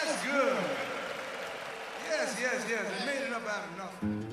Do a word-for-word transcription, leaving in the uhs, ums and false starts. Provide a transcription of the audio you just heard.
That's good. Yes, yes, yes. They made it up out of nothing.